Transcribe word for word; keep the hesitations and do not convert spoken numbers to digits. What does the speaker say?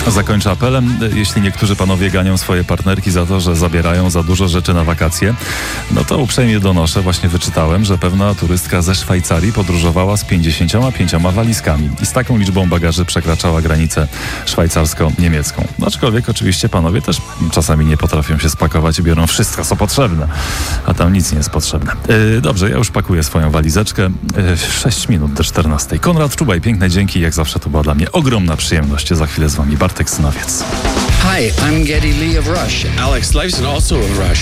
Zakończę apelem. Jeśli niektórzy panowie ganią swoje partnerki za to, że zabierają za dużo rzeczy na wakacje, no to uprzejmie donoszę, właśnie wyczytałem, że pewna turystka ze Szwajcarii podróżowała z pięćdziesięcioma pięcioma walizkami i z taką liczbą bagaży przekraczała granicę szwajcarsko-niemiecką. Aczkolwiek oczywiście panowie też czasami nie potrafią się spakować i biorą wszystko, co potrzebne, a tam nic nie jest potrzebne. Yy, dobrze, ja już pakuję swoją walizeczkę. Yy, sześć minut do czternastej. Konrad Czubaj, piękne dzięki. Jak zawsze to była dla mnie ogromna przyjemność. Za chwilę z wami Bartek Synowiec. Hi, I'm Geddy Lee of Rush. Alex Lifeson, also of Rush.